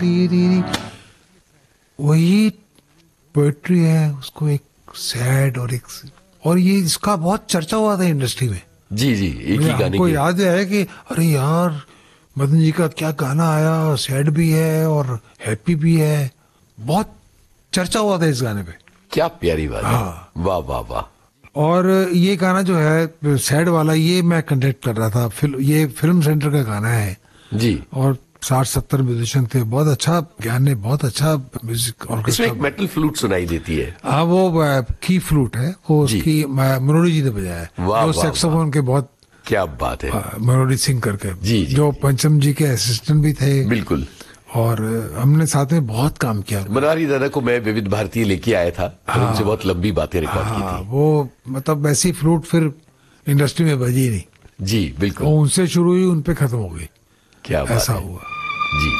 वही पोएट्री है, उसको एक सैड और ये इसका बहुत चर्चा हुआ था इंडस्ट्री में। जी जी, एक ही गाने हमको के। याद है कि अरे यार मदन जी का क्या गाना आया, सैड भी है और हैप्पी भी है, बहुत चर्चा हुआ था इस गाने पे। क्या प्यारी बात है। हाँ। वाह वाह वाह। और ये गाना जो है सैड वाला, ये मैं कंडक्ट कर रहा था, ये फिल्म सेंटर का गाना है जी। और 60-70 म्यूजिशियन थे, बहुत अच्छा, ज्ञान ने बहुत अच्छा म्यूजिक इसमें ऑर्केस्ट्रा। एक मेटल फ्लूट सुनाई देती है। हाँ, वो की फ्लूट है, वो जी। उसकी मनोरी जी ने बजाया है, वाह, जो वाह, सैक्सोफोन के बहुत क्या बात है। मनोरी सिंह करके, जी, जी, जो पंचम जी के असिस्टेंट भी थे। बिल्कुल। और हमने साथ में बहुत काम किया। बनारी दादा को मैं विविध भारती लेके आया था और उनसे बहुत लंबी बातें रिकॉर्ड की थी। वो मतलब वैसी फ्लूट फिर इंडस्ट्री में बजी नहीं। जी बिल्कुल। वो उनसे शुरू हुई, उन पे खत्म हो गई, क्या बात ऐसा है। हुआ। जी।